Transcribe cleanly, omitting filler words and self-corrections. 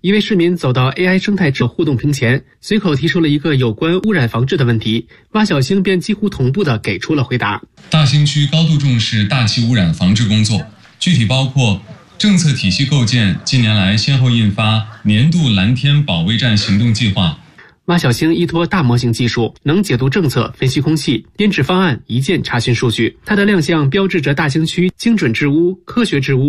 一位市民走到 AI 生态智互动屏前，随口提出了一个有关污染防治的问题，蛙小星便几乎同步地给出了回答。 大兴区高度重视大气污染防治工作，具体包括政策体系构建，近年来先后印发年度蓝天保卫战行动计划。 蛙小星依托大模型技术，能解读政策、分析空气、编制方案，一键查询数据。它的亮相标志着大兴区精准治污、科学治污